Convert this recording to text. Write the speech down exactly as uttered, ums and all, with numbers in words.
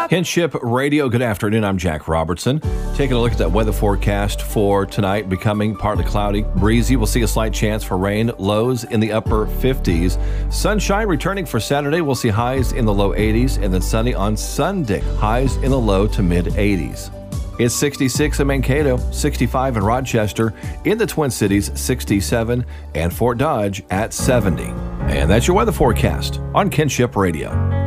Kinship Radio, good afternoon. I'm Jack Robertson. Taking a look at that weather forecast for tonight, becoming partly cloudy, breezy. We'll see a slight chance for rain, lows in the upper fifties. Sunshine returning for Saturday. We'll see highs in the low eighties, and then sunny on Sunday, highs in the low to mid eighties. It's sixty-six in Mankato, sixty-five in Rochester, in the Twin Cities, sixty-seven, and Fort Dodge at seventy. And that's your weather forecast on Kinship Radio.